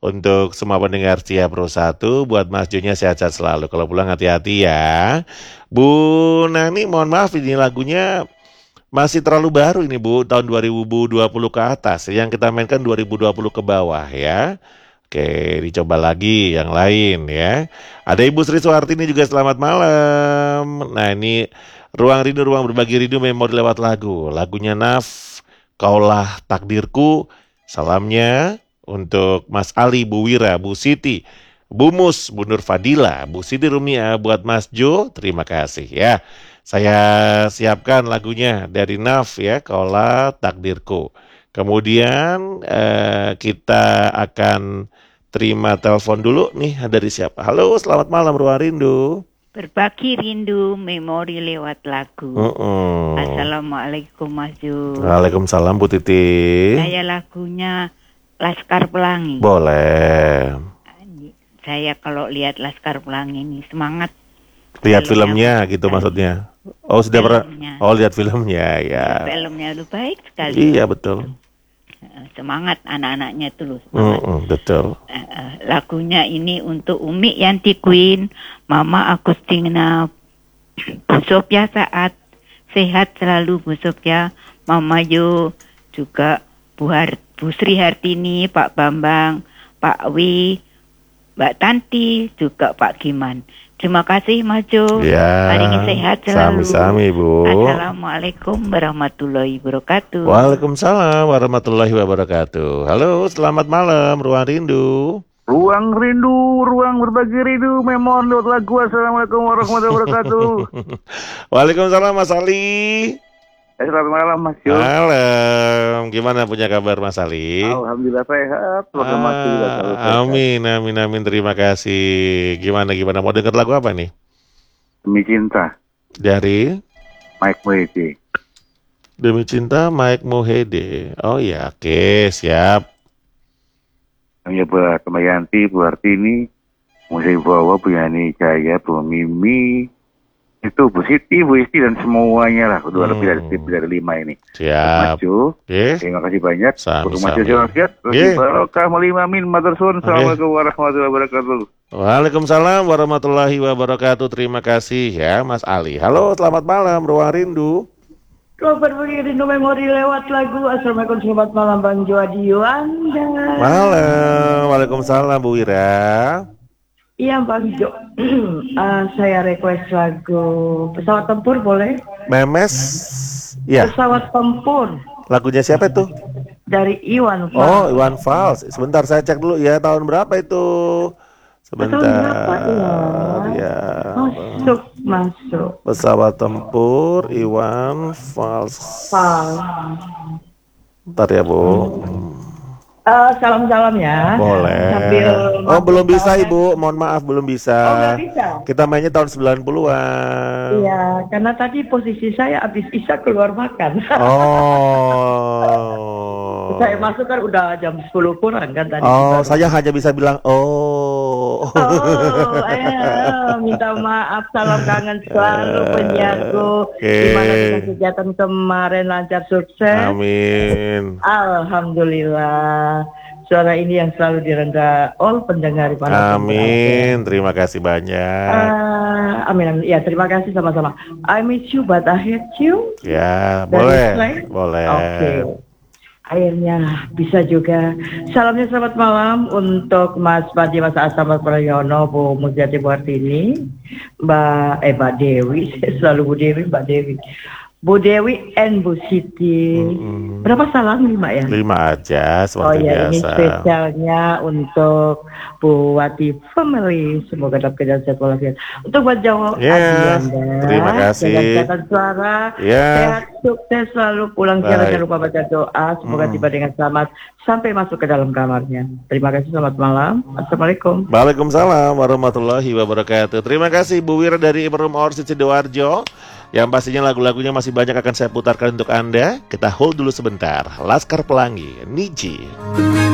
Untuk semua pendengar Setia Pro 1, buat Mas Jonya sehat-sehat selalu. Kalau pulang hati-hati ya. Bu Nani, mohon maaf ini lagunya masih terlalu baru ini Bu, tahun 2020 ke atas. Yang kita mainkan 2020 ke bawah ya. Oke, dicoba lagi yang lain ya. Ada Ibu Sri Suhartini juga, selamat malam. Nah ini Ruang Rindu, Ruang Berbagi Rindu, memori lewat lagu. Lagunya Naf, Kaulah Takdirku. Salamnya untuk Mas Ali, Bu Wira, Bu Siti, Bu Mus, Bu Nur Fadila, Bu Siti Rumia, buat Mas Jo, terima kasih ya. Saya siapkan lagunya dari Naf ya, Kaulah Takdirku. Kemudian kita akan terima telepon dulu nih, dari siapa? Halo, selamat malam Ruang Rindu. Berbagi rindu, memori lewat lagu. Assalamualaikum Mas Jo. Waalaikumsalam Bu Titi. Saya lagunya Laskar Pelangi. Boleh. Saya kalau lihat Laskar Pelangi ini semangat. Lihat filmnya gitu maksudnya. Oh sudah pernah. Oh lihat filmnya ya. Filmnya itu baik sekali. Iya betul. Semangat anak-anaknya itu loh. Betul. Lagunya ini untuk Umi Yanti Queen, Mama Agustina, Bu Sofia Saat, sehat selalu Bu Sofia, Mama Yo, juga Bu Sri Hartini, Pak Bambang, Pak Wi, Mbak Tanti, juga Pak Giman. Terima kasih Mas Jo. Ya, hari ini sehat selalu. Sami-sami Bu. Assalamualaikum warahmatullahi wabarakatuh. Waalaikumsalam warahmatullahi wabarakatuh. Halo, selamat malam Ruang Rindu. Ruang Rindu, Ruang Berbagi Rindu, memori lewat lagu. Assalamualaikum warahmatullahi wabarakatuh. Waalaikumsalam Mas Ali. Selamat malam Mas Jo. Malam. Gimana punya kabar Mas Ali? Alhamdulillah sehat. Amin. Terima kasih. Gimana? Mau denger lagu apa nih? Demi Cinta. Dari? Mike Mohede. Demi Cinta, Mike Mohede. Oh ya, oke, siap. Ya buat Mbak Yanti, Bu Hartini, Musik Bawa, Bu Yani Jaya, Bu Mimi, itu Bu Siti, Bu Isti, dan semuanya lah. Udah lebih dari 5 ini. Siap. Mas Jo, terima kasih banyak. Mas Jo sehat. Barokah malimamin matursun. Assalamualaikum warahmatullahi wabarakatuh. Waalaikumsalam warahmatullahi wabarakatuh. Terima kasih ya Mas Ali. Halo, selamat malam Ruang Rindu. Berbagi rindu, memori lewat lagu. Assalamualaikum, selamat malam Bang Jo Adio Anda. Malam. Waalaikumsalam Bu Wira. Iya Bang Jo. Saya request lagu Pesawat Tempur boleh? Memes. Ya. Pesawat Tempur. Lagunya siapa itu? Dari Iwan Fals. Oh, Iwan Fals. Sebentar saya cek dulu ya, tahun berapa itu? Sebentar. Tahun berapa ya? Masuk. Pesawat Tempur Iwan Fals. Bentar ya Bu. Salam-salam ya. Boleh. Belum bisa Ibu, mohon maaf belum bisa. Nggak bisa. Kita mainnya tahun 90-an. Iya, karena tadi posisi saya habis Isya keluar makan. Saya masuk kan udah jam 10 kurang kan tadi. Saya hanya bisa bilang minta maaf, salam kangen selalu penjago. Gimana dengan kegiatan kemarin, lancar sukses? Amin. Alhamdulillah. Suara ini yang selalu direndah all pendengar. Amin. Terima kasih banyak. Amin. Ya, terima kasih sama-sama. I miss you but I hate you. Ya, boleh. Oke. Akhirnya bisa juga. Salamnya selamat malam untuk Mas Padi, Mas Asam, Mas Prayono, Bu Mujati, Bu Hartini, Mbak Dewi, selalu Bu Dewi, Mbak Dewi. Bu Dewi and Bu Siti. Berapa salam? 5 ya? 5 aja, seperti biasa. Ini spesialnya untuk Bu Wati Family. Semoga dalam keadaan sehat walafiat. Untuk buat Jawa Anda. Terima kasih. Dengan suara. Sehat, sukses selalu. Pulang jangan lupa baca doa. Semoga tiba dengan selamat sampai masuk ke dalam kamarnya. Terima kasih, selamat malam. Assalamualaikum. Waalaikumsalam warahmatullahi wabarakatuh. Terima kasih Bu Wira dari Room Orchid Sidoarjo. Yang pastinya lagu-lagunya masih banyak akan saya putarkan untuk Anda. Kita hold dulu sebentar. Laskar Pelangi, Niji.